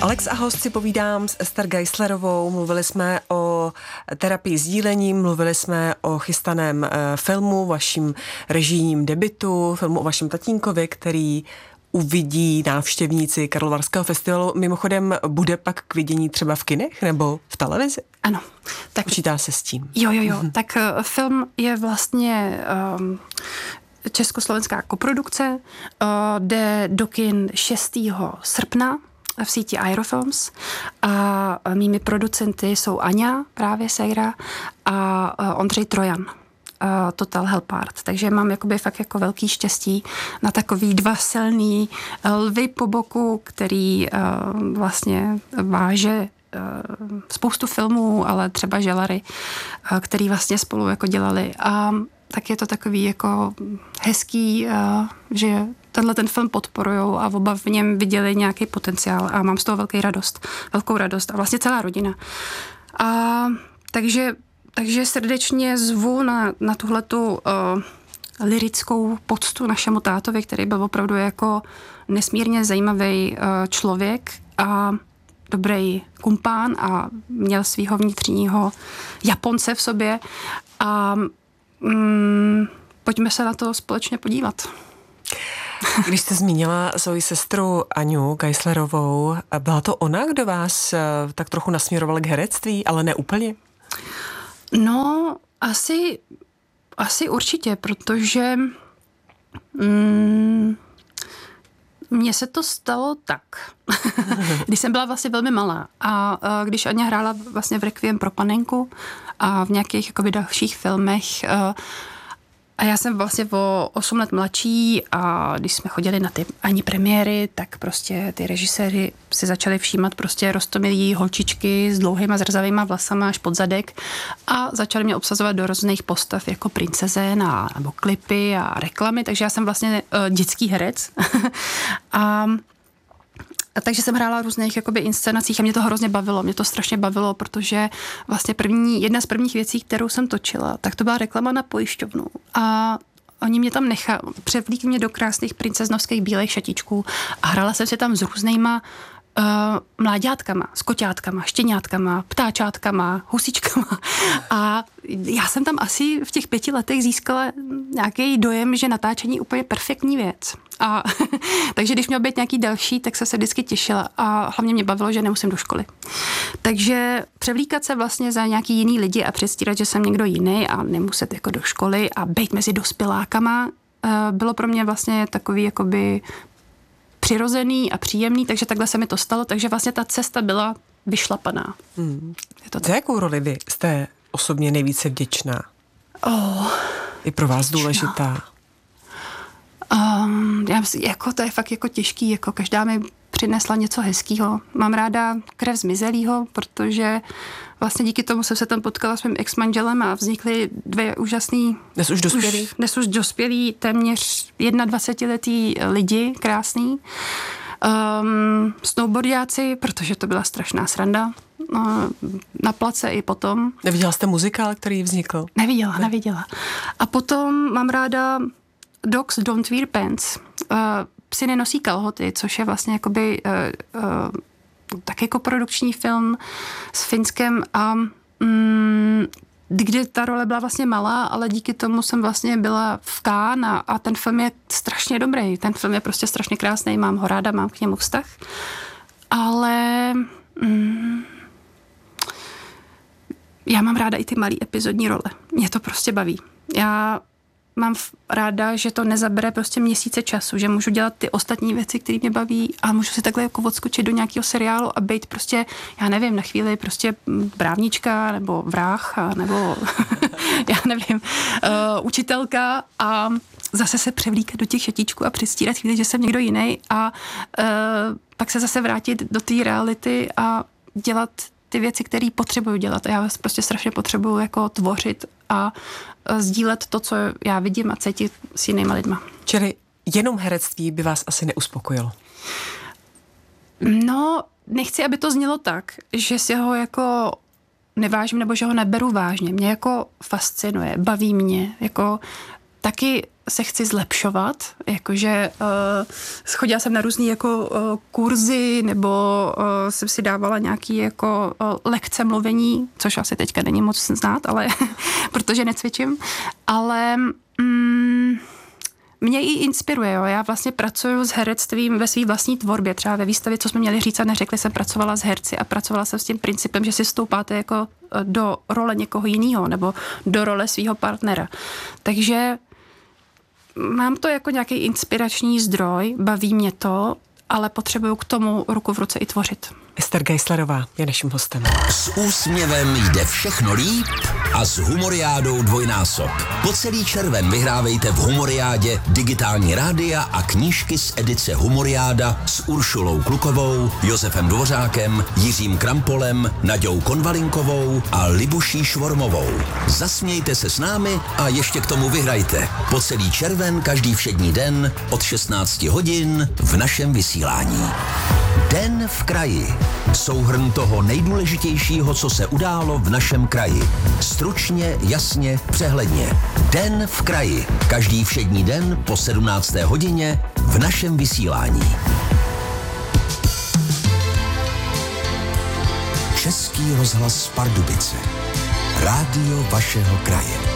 Alex a host si povídám s Ester Geislerovou, mluvili jsme o terapii sdílením, mluvili jsme o chystaném filmu, vaším režijním debutu, filmu o vašem tatínkovi, který uvidí návštěvníci Karlovarského festivalu. Mimochodem, bude pak k vidění třeba v kinech nebo v televizi? Ano. Tak počítá se s tím. Jo. Tak film je vlastně československá koprodukce, jde do kin 6. srpna v síti Aerofilms a mými producenty jsou Aňa, právě Sejra, a Ondřej Trojan. Total Helpart. Takže mám jakoby fakt jako velký štěstí na takový dva silný lvy po boku, který vlastně váže spoustu filmů, ale třeba Želary, který vlastně spolu jako dělali. A tak je to takový jako hezký, že tenhle ten film podporujou a oba v něm viděli nějaký potenciál a mám z toho velkou radost a vlastně celá rodina. A takže srdečně zvu na tuhletu lyrickou poctu našemu tátovi, který byl opravdu jako nesmírně zajímavý člověk a dobrý kumpán a měl svýho vnitřního Japonce v sobě a pojďme se na to společně podívat. Když jste zmínila svoji sestru Aňu Geislerovou, byla to ona, kdo vás tak trochu nasměroval k herectví, ale ne úplně? No, asi určitě, protože mně se to stalo tak, když jsem byla vlastně velmi malá a když Aňa hrála vlastně v Requiem pro panenku a v nějakých jakoby dalších filmech a já jsem vlastně o 8 let mladší a když jsme chodili na ty Ani premiéry, tak prostě ty režiséři si začali všímat prostě roztomilý holčičky s dlouhýma zrzavýma vlasama až pod zadek a začali mě obsazovat do různých postav jako princezen nebo klipy a reklamy, takže já jsem vlastně dětský herec takže jsem hrála v různých jakoby inscenacích a mě to hrozně bavilo. Mě to strašně bavilo, protože vlastně jedna z prvních věcí, kterou jsem točila, tak to byla reklama na pojišťovnu. A oni mě tam převlíkli mě do krásných princeznovských bílých šatičků a hrála jsem si tam s různýma mláďátkama, s koťátkama, štěňátkama, ptáčátkama, husičkama. A já jsem tam asi v těch 5 letech získala nějaký dojem, že natáčení je úplně perfektní věc. A takže když měl být nějaký další, tak se vždycky těšila a hlavně mě bavilo, že nemusím do školy. Takže převlíkat se vlastně za nějaký jiný lidi a předstírat, že jsem někdo jiný a nemuset jako do školy a být mezi dospělákama, bylo pro mě vlastně takový jakoby přirozený a příjemný, takže takhle se mi to stalo, takže vlastně ta cesta byla vyšlapaná. Za jakou roli vy jste osobně nejvíce vděčná? Je pro vás důležitá? To je fakt jako těžký, jako každá mi přinesla něco hezkýho. Mám ráda Krev zmizelýho, protože vlastně díky tomu jsem se tam potkala s mým ex-manželem a vznikly 2 úžasný... Dnes už dospělí téměř 21letý lidi, krásný. Snowboardiáci, protože to byla strašná sranda. Na place i potom. Neviděla jste muzikál, který vznikl? Neviděla. A potom mám ráda Dogs Don't Wear Pants. Psi nenosí kalhoty, což je vlastně jakoby tak jako produkční film s Finskem a kde ta role byla vlastně malá, ale díky tomu jsem vlastně byla v Cannes a ten film je strašně dobrý. Ten film je prostě strašně krásný, mám ho ráda, mám k němu vztah. Ale já mám ráda i ty malý epizodní role. Mě to prostě baví. Já mám ráda, že to nezabere prostě měsíce času, že můžu dělat ty ostatní věci, které mě baví a můžu si takhle jako odskočit do nějakého seriálu a být prostě, já nevím, na chvíli prostě právnička nebo vrah nebo já nevím, učitelka a zase se převlíkat do těch šatíčků a předstírat chvíli, že jsem někdo jiný a pak se zase vrátit do té reality a dělat ty věci, které potřebuju dělat. Já prostě strašně potřebuju jako tvořit a sdílet to, co já vidím a cítím s jinýma lidma. Čili jenom herectví by vás asi neuspokojilo? No, nechci, aby to znělo tak, že si ho jako nevážím nebo že ho neberu vážně. Mě jako fascinuje, baví mě. Jako taky se chci zlepšovat, jakože chodila jsem na různý jako kurzy, nebo jsem si dávala nějaký jako lekce mluvení, což asi teďka není moc znát, ale protože necvičím, ale mě i inspiruje, jo. Já vlastně pracuji s herectvím ve své vlastní tvorbě, třeba ve výstavě, co jsme měli říct a neřekli, jsem pracovala s herci a pracovala jsem s tím principem, že si vstoupáte jako do role někoho jiného nebo do role svého partnera. Takže mám to jako nějaký inspirační zdroj, baví mě to, ale potřebuju k tomu ruku v ruce i tvořit. Ester Geislerová je naším hostem. S úsměvem jde všechno líp a s Humoriádou dvojnásob. Po celý červen vyhrávejte v Humoriádě digitální rádia a knížky z edice Humoriáda s Uršulou Klukovou, Josefem Dvořákem, Jiřím Krampolem, Naďou Konvalinkovou a Libuší Švormovou. Zasmějte se s námi a ještě k tomu vyhrajte. Po celý červen každý všední den od 16 hodin v našem vysílání. Den v kraji. Souhrn toho nejdůležitějšího, co se událo v našem kraji. Stručně, jasně, přehledně. Den v kraji. Každý všední den po 17. hodině v našem vysílání. Český rozhlas Pardubice. Rádio vašeho kraje.